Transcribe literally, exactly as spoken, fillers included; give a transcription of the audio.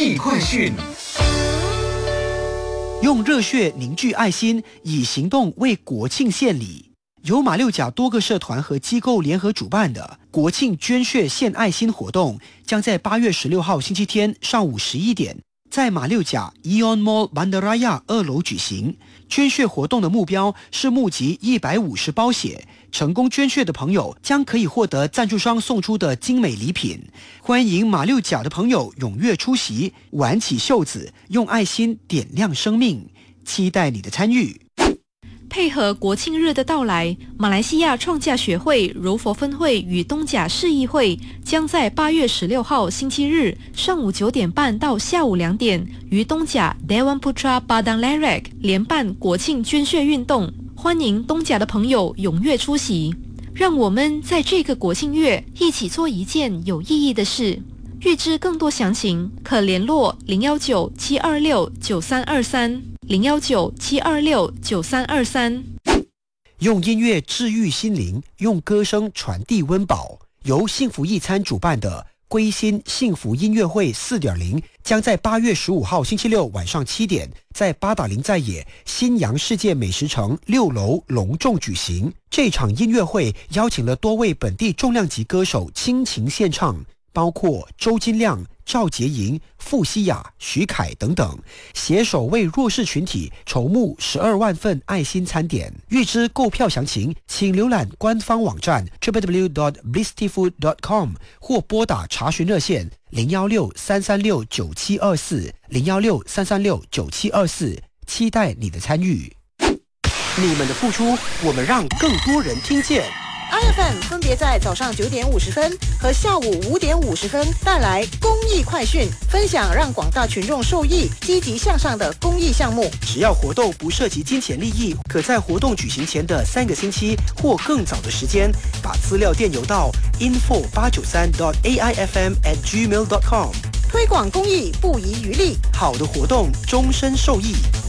益快讯。 用热血凝聚爱心，以行动为国庆献礼。由马六甲多个社团和机构联合主办的国庆捐血献爱心活动，将在八月十六号星期天上午十一点，在马六甲 Eon Mall Bandaraya 二楼举行。捐血活动的目标是募集一百五十包血，成功捐血的朋友将可以获得赞助商送出的精美礼品。欢迎马六甲的朋友踊跃出席，挽起袖子，用爱心点亮生命，期待你的参与。 配合国庆日的到来，马来西亚创价学会柔佛分会与东甲市议会将在八月十六号星期日上午九点半到下午两点，于东甲 Dewan Putra Padang Larang 联办国庆捐血运动，欢迎东甲的朋友踊跃出席。让我们在这个国庆月一起做一件有意义的事。预知更多详情，可联络零一九七二六九三二三。零一九七二六九三二三。 用音乐治愈心灵，用歌声传递温饱。由幸福一餐主办的归心幸福音乐会 四点零 将在八月十五号星期六晚上七点，在八达岭在野新阳世界美食城六楼隆重举行。这场音乐会邀请了多位本地重量级歌手倾情献唱，包括周金亮、赵洁莹、傅西雅、徐凯等等，携手为弱势群体筹募十二万份爱心餐点。预知购票详情，请浏览官方网站 double-u double-u double-u dot blistyfood dot com 或拨打查询热线零一六三三六九七二四 零一六三三六九七二四，期待你的参与。你们的付出，我们让更多人听见。 I F M 分别在早上九点五十分和下午五点五十分带来公益快讯，分享让广大群众受益、积极向上的公益项目。 只要活动不涉及金钱利益，可在活动举行前的三个星期或更早的时间，把资料电邮到 info 八九三 dot a i f m at gmail dot com。 推广公益不遗余力， 好的活动终身受益。